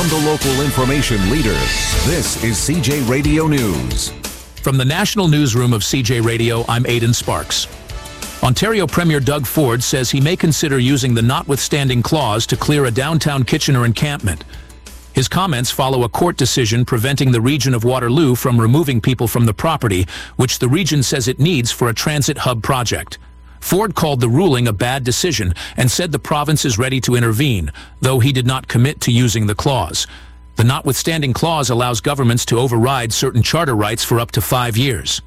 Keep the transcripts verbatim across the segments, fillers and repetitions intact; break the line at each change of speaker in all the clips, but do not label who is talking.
From the local information leader, this is C J Radio News.
From the National Newsroom of C J Radio, I'm Aidan Sparks. Ontario Premier Doug Ford says he may consider using the notwithstanding clause to clear a downtown Kitchener encampment. His comments follow a court decision preventing the region of Waterloo from removing people from the property, which the region says it needs for a transit hub project. Ford called the ruling a bad decision and said the province is ready to intervene, though he did not commit to using the clause. The notwithstanding clause allows governments to override certain charter rights for up to five years.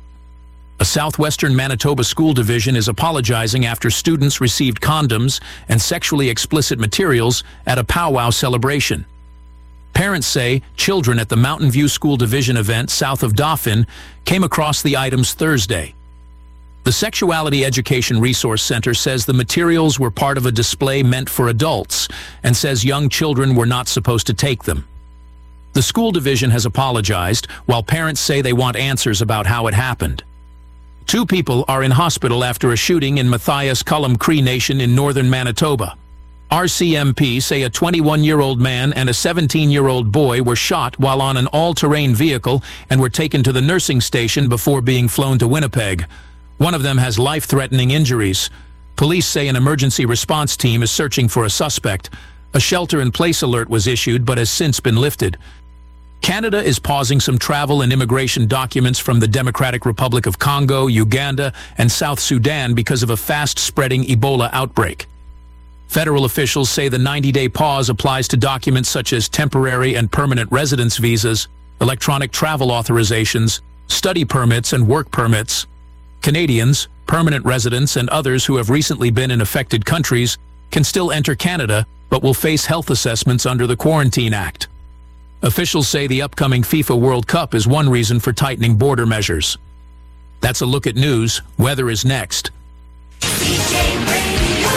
A southwestern Manitoba school division is apologizing after students received condoms and sexually explicit materials at a powwow celebration. Parents say children at the Mountain View School Division event south of Dauphin came across the items Thursday. The Sexuality Education Resource Center says the materials were part of a display meant for adults and says young children were not supposed to take them. The school division has apologized, while parents say they want answers about how it happened. Two people are in hospital after a shooting in Matthias Cullum Cree Nation in northern Manitoba. R C M P say a twenty-one-year-old man and a seventeen-year-old boy were shot while on an all-terrain vehicle and were taken to the nursing station before being flown to Winnipeg. One of them has life-threatening injuries. Police say an emergency response team is searching for a suspect. A shelter-in-place alert was issued but has since been lifted. Canada is pausing some travel and immigration documents from the Democratic Republic of Congo, Uganda, and South Sudan because of a fast-spreading Ebola outbreak. Federal officials say the ninety-day pause applies to documents such as temporary and permanent residence visas, electronic travel authorizations, study permits, and work permits. Canadians, permanent residents, and others who have recently been in affected countries can still enter Canada, but will face health assessments under the Quarantine Act. Officials say the upcoming FIFA World Cup is one reason for tightening border measures. That's a look at news. Weather is next.
C J Radio,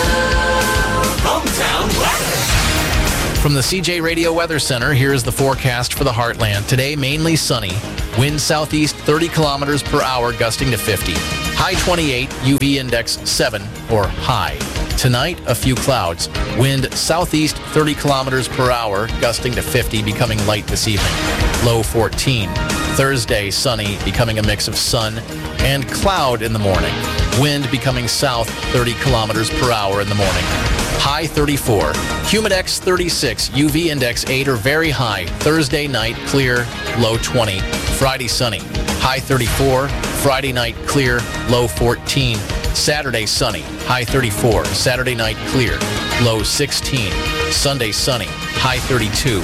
hometown weather.
From the C J Radio Weather Center, here's the forecast for the Heartland. Today, mainly sunny. Wind southeast thirty kilometers per hour, gusting to fifty. High twenty-eight, U V index seven, or high. Tonight, a few clouds. Wind southeast thirty kilometers per hour, gusting to fifty, becoming light this evening. Low fourteen. Thursday, sunny, becoming a mix of sun and cloud in the morning. Wind becoming south thirty kilometers per hour in the morning. High thirty-four. Humidex thirty-six, U V index eight or very high. Thursday night, clear, low twenty. Friday, sunny. High thirty-four. Friday night, clear, low fourteen. Saturday, sunny. High thirty-four. Saturday night, clear, low sixteen. Sunday, sunny. High thirty-two.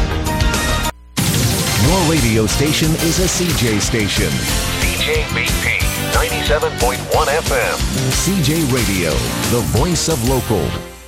Your radio station is a C J station.
C J B P ninety-seven point one F M.
C J Radio, the voice of local.